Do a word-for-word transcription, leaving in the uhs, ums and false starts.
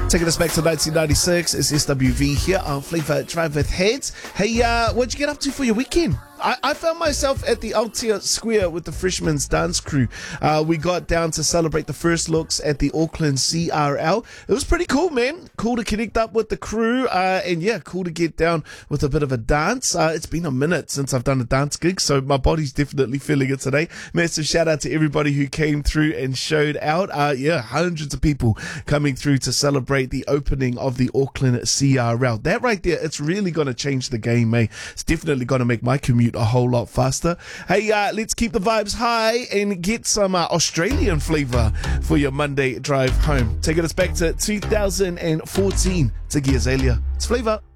Taking us back to nineteen ninety-six, it's S W V here on Flavour Drive with Heads. Hey, uh, what'd you get up to for your weekend? I, I found myself at the Aotea Square with the Freshmen's Dance Crew. Uh, we got down to celebrate the first looks at the Auckland C R L. It was pretty cool, man. Cool to connect up with the crew, uh, and yeah, cool to get down with a bit of a dance. Uh, it's been a minute since I've done a dance gig, so my body's definitely feeling it today. Massive shout out to everybody who came through and showed out. Uh, yeah, hundreds of people coming through to celebrate the opening of the Auckland C R L. That right there, it's really going to change the game, mate. It's definitely going to make my commute a whole lot faster. Hey, uh, let's keep the vibes high and get some uh, Australian flavour for your Monday drive home. Taking us back to two thousand fourteen to Azalea. It's Flavour.